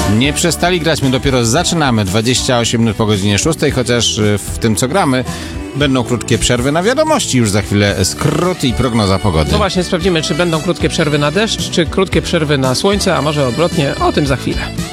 Nie przestali grać, my dopiero zaczynamy. 28 minut po godzinie 6, chociaż w tym, co gramy, będą krótkie przerwy na wiadomości. Już za chwilę skrót i prognoza pogody. No właśnie, sprawdzimy, czy będą krótkie przerwy na deszcz, czy krótkie przerwy na słońce, a może odwrotnie, o tym za chwilę.